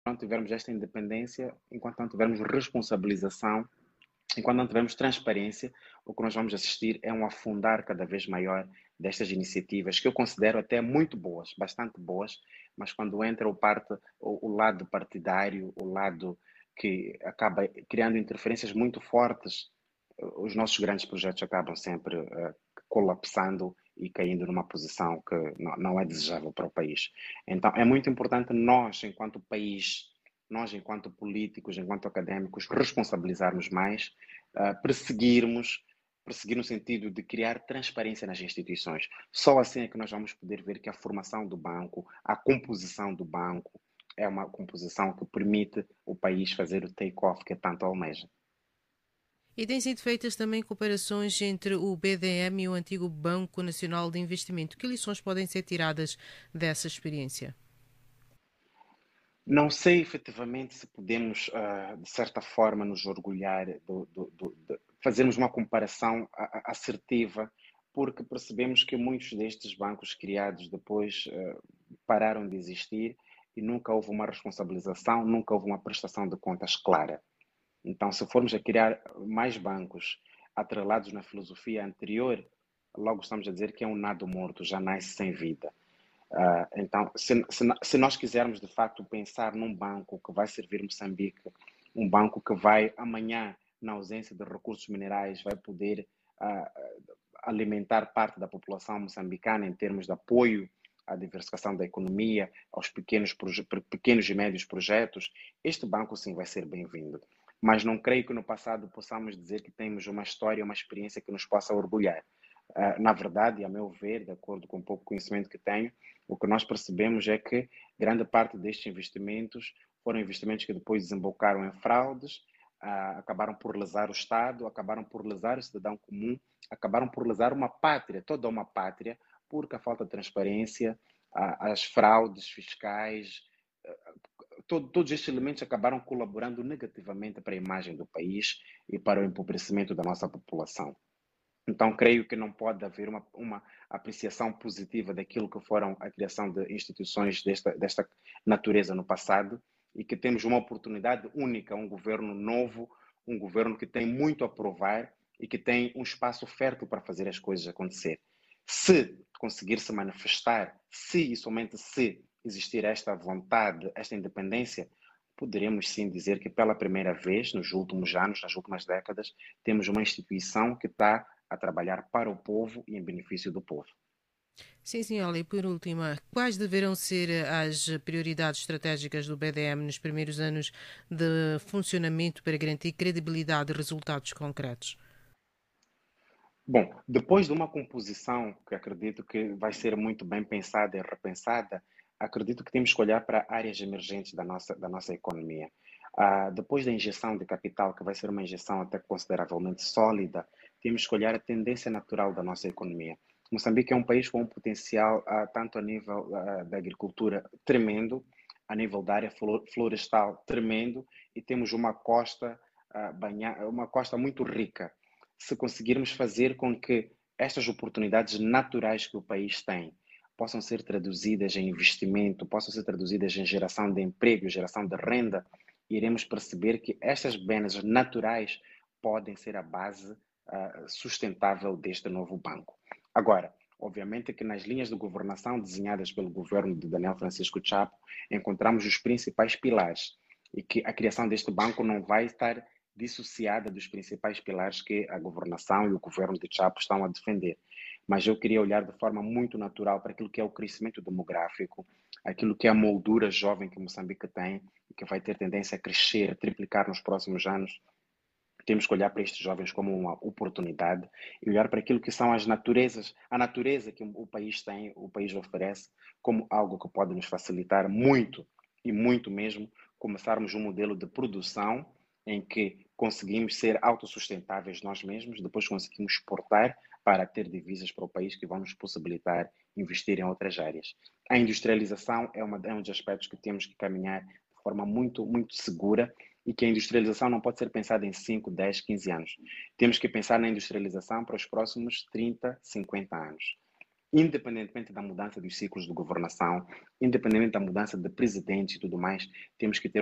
não tivermos esta independência, enquanto não tivermos responsabilização, enquanto não tivermos transparência, o que nós vamos assistir é um afundar cada vez maior destas iniciativas, que eu considero até muito boas, bastante boas, mas quando entra o lado partidário, o lado que acaba criando interferências muito fortes, os nossos grandes projetos acabam sempre colapsando e caindo numa posição que não é desejável para o país. Então, é muito importante nós, enquanto país, nós, enquanto políticos, enquanto académicos, responsabilizarmos mais, perseguir no sentido de criar transparência nas instituições. Só assim é que nós vamos poder ver que a formação do banco, a composição do banco, é uma composição que permite o país fazer o take-off que tanto almeja. E têm sido feitas também comparações entre o BDM e o antigo Banco Nacional de Investimento. Que lições podem ser tiradas dessa experiência? Não sei efetivamente se podemos, de certa forma, nos orgulhar de fazermos uma comparação assertiva, porque percebemos que muitos destes bancos criados depois pararam de existir e nunca houve uma responsabilização, nunca houve uma prestação de contas clara. Então, se formos a criar mais bancos atrelados na filosofia anterior, logo estamos a dizer que é um nado morto, já nasce sem vida. Então, se nós quisermos de facto pensar num banco que vai servir Moçambique, um banco que vai amanhã, na ausência de recursos minerais, vai poder alimentar parte da população moçambicana em termos de apoio à diversificação da economia, aos pequenos e médios projetos, este banco sim vai ser bem-vindo. Mas não creio que no passado possamos dizer que temos uma história, uma experiência que nos possa orgulhar. Na verdade, a meu ver, de acordo com o pouco conhecimento que tenho, o que nós percebemos é que grande parte destes investimentos foram investimentos que depois desembocaram em fraudes, acabaram por lesar o Estado, acabaram por lesar o cidadão comum, acabaram por lesar uma pátria, toda uma pátria, porque a falta de transparência, as fraudes fiscais, todos estes elementos acabaram colaborando negativamente para a imagem do país e para o empobrecimento da nossa população. Então, creio que não pode haver uma apreciação positiva daquilo que foram a criação de instituições desta natureza no passado e que temos uma oportunidade única, um governo novo, um governo que tem muito a provar e que tem um espaço fértil para fazer as coisas acontecer. Se conseguir se manifestar, se e somente se existir esta vontade, esta independência, poderemos sim dizer que pela primeira vez nos últimos anos, nas últimas décadas, temos uma instituição que está a trabalhar para o povo e em benefício do povo. Sim, senhora. E por último, quais deverão ser as prioridades estratégicas do BDM nos primeiros anos de funcionamento para garantir credibilidade e resultados concretos? Bom, depois de uma composição que acredito que vai ser muito bem pensada e repensada, acredito que temos que olhar para áreas emergentes da nossa economia. Depois da injeção de capital, que vai ser uma injeção até consideravelmente sólida, temos que olhar a tendência natural da nossa economia. Moçambique é um país com um potencial, tanto a nível da agricultura tremendo, a nível da área florestal tremendo, e temos uma costa, uma costa muito rica. Se conseguirmos fazer com que estas oportunidades naturais que o país tem possam ser traduzidas em investimento, possam ser traduzidas em geração de emprego, geração de renda, iremos perceber que estas benesses naturais podem ser a base sustentável deste novo banco. Agora, obviamente que nas linhas de governação desenhadas pelo governo de Daniel Francisco Chapo, encontramos os principais pilares e que a criação deste banco não vai estar dissociada dos principais pilares que a governação e o governo de Chapo estão a defender. Mas eu queria olhar de forma muito natural para aquilo que é o crescimento demográfico, aquilo que é a moldura jovem que Moçambique tem e que vai ter tendência a crescer, a triplicar nos próximos anos. Temos que olhar para estes jovens como uma oportunidade e olhar para aquilo que são as naturezas, a natureza que o país tem, o país oferece, como algo que pode nos facilitar muito, e muito mesmo, começarmos um modelo de produção em que conseguimos ser autossustentáveis nós mesmos, depois conseguimos exportar para ter divisas para o país que vão nos possibilitar investir em outras áreas. A industrialização é um dos aspectos que temos que caminhar de forma muito, muito segura e que a industrialização não pode ser pensada em 5, 10, 15 anos. Temos que pensar na industrialização para os próximos 30, 50 anos. independentemente da mudança dos ciclos de governação, independentemente da mudança de presidente e tudo mais, temos que ter